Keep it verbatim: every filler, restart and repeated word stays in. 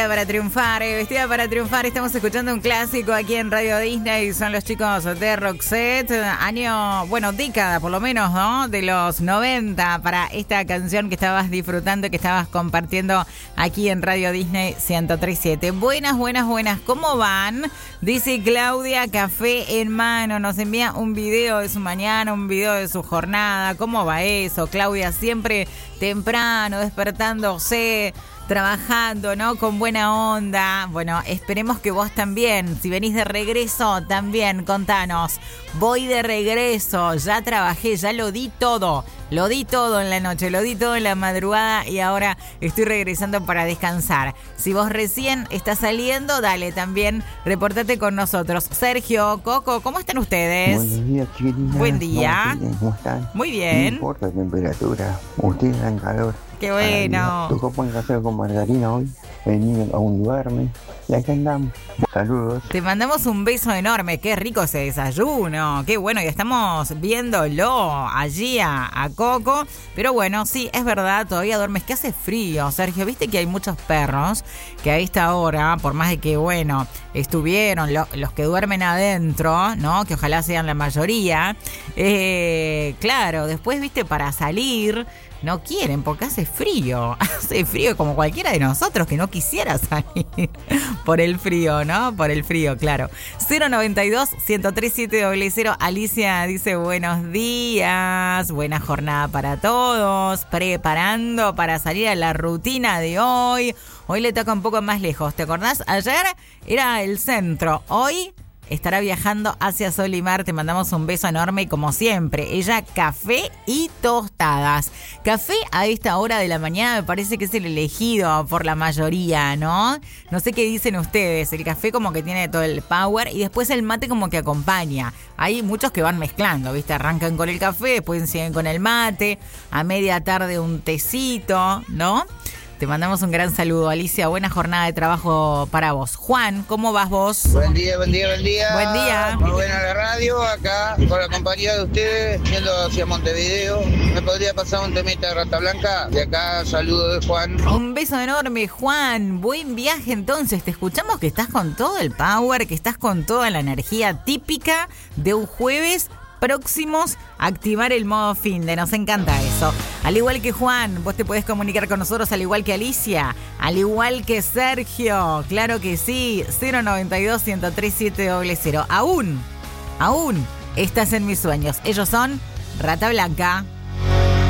Para triunfar, eh, vestida para triunfar. Estamos escuchando un clásico aquí en Radio Disney. Son los chicos de Roxette. Año, bueno, década por lo menos, ¿no? De los noventa para esta canción que estabas disfrutando, que estabas compartiendo aquí en Radio Disney ciento tres punto siete. Buenas, buenas, buenas. ¿Cómo van? Dice Claudia, café en mano. Nos envía un video de su mañana, un video de su jornada. ¿Cómo va eso? Claudia, siempre temprano, despertándose, trabajando, ¿no? Con buena onda. Bueno, esperemos que vos también, si venís de regreso, también, contanos. Voy de regreso, ya trabajé, ya lo di todo. Lo di todo en la noche, lo di todo en la madrugada y ahora estoy regresando para descansar. Si vos recién estás saliendo, dale también, reportate con nosotros. Sergio, Coco, ¿cómo están ustedes? Buenos días, chiquilinas. Buen día. ¿Cómo están? Muy bien. No importa la temperatura, ustedes dan calor. Qué bueno. Tocó poner café con margarina hoy, venir a un duerme y acá andamos. Saludos. Te mandamos un beso enorme, qué rico ese desayuno, qué bueno, y estamos viéndolo allí a, a Coco, pero bueno, sí, es verdad, todavía duermes, que hace frío, Sergio, viste que hay muchos perros que a esta hora, por más de que, bueno, estuvieron lo, los que duermen adentro, ¿no? Que ojalá sean la mayoría, eh, claro, después, viste, para salir no quieren porque hace frío, hace frío como cualquiera de nosotros que no quisiera salir por el frío, ¿no? Por el frío, claro. cero noventa y dos, ciento tres punto siete cero. Alicia dice buenos días, buena jornada para todos, preparando para salir a la rutina de hoy. Hoy le toca un poco más lejos, ¿te acordás? Ayer era el centro, hoy estará viajando hacia Solimar. Te mandamos un beso enorme y como siempre, ella café y tostadas. Café a esta hora de la mañana me parece que es el elegido por la mayoría, ¿no? No sé qué dicen ustedes. El café como que tiene todo el power y después el mate como que acompaña. Hay muchos que van mezclando, ¿viste? Arrancan con el café, después siguen con el mate. A media tarde un tecito, ¿no? Te mandamos un gran saludo, Alicia. Buena jornada de trabajo para vos. Juan, ¿cómo vas vos? Buen día, buen día, buen día. Buen día. Muy buena la radio, acá con la compañía de ustedes, yendo hacia Montevideo. ¿Me podría pasar un temita de Rata Blanca? De acá, saludo de Juan. Un beso enorme, Juan. Buen viaje entonces. Te escuchamos que estás con todo el power, que estás con toda la energía típica de un jueves próximos a activar el modo fin de. Nos encanta eso. Al igual que Juan, vos te podés comunicar con nosotros, al igual que Alicia, al igual que Sergio. Claro que sí. cero noventa y dos, ciento tres punto siete cero. Aún, aún estás en mis sueños. Ellos son Rata Blanca.